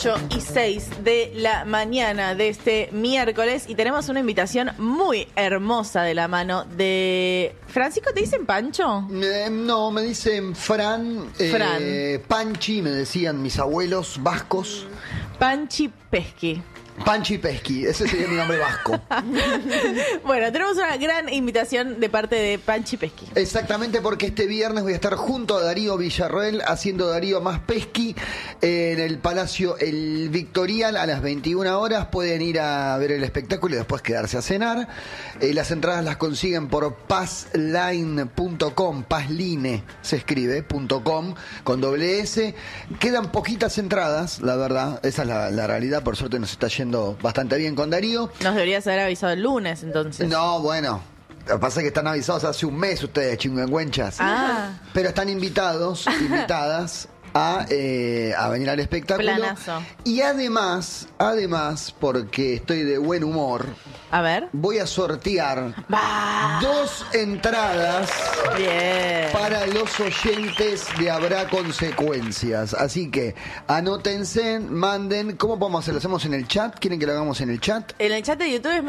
8:06 de la mañana de este miércoles y tenemos una invitación muy hermosa de la mano de... ¿Francisco te dicen Pancho? No, me dicen Fran. Panchi, me decían mis abuelos vascos. Panchi Pesqui. Panchi Pesqui, ese sería mi nombre vasco. Bueno, tenemos una gran invitación de parte de Panchi Pesqui. Exactamente, porque este viernes voy a estar junto a Darío Villarroel haciendo Darío más Pesqui en el Palacio El Victorial a las 21 horas. Pueden ir a ver el espectáculo y después quedarse a cenar. Las entradas las consiguen por passline.com, passline se escribe, .com con doble S. Quedan poquitas entradas, la verdad, esa es la realidad. Por suerte nos está yendo bastante bien con Darío. Nos deberías haber avisado el lunes, entonces. No, bueno, lo que pasa es que están avisados hace un mes ustedes, chingüengüenchas. Pero están invitadas a venir al espectáculo. Planazo. Y además, porque estoy de buen humor, a ver, voy a sortear 2 entradas para los oyentes de Habrá Consecuencias. Así que anótense, manden. ¿Cómo podemos hacerlo? ¿Lo hacemos en el chat? ¿Quieren que lo hagamos en el chat? En el chat de YouTube es